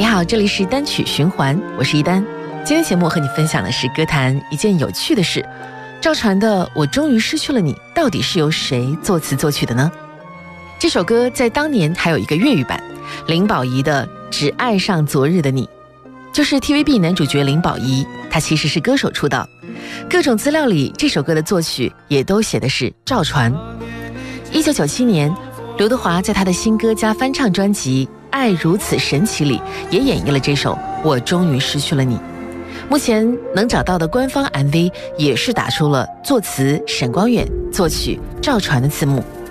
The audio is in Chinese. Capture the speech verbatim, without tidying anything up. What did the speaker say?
你好，这里是单曲循环，我是一丹。今天节目和你分享的是歌坛一件有趣的事，赵传的《我终于失去了你》到底是由谁作词作曲的呢？这首歌在当年还有一个粤语版，林保怡的《只爱上昨日的你》，就是 T V B 男主角林保怡，他其实是歌手出道，各种资料里这首歌的作曲也都写的是赵传。一九九七年，刘德华在他的新歌加翻唱专辑《爱如此神奇》里也演绎了这首《我终于失去了你》。目前能找到的官方 M V 也是打出了作词沈光远、作曲赵传的字幕。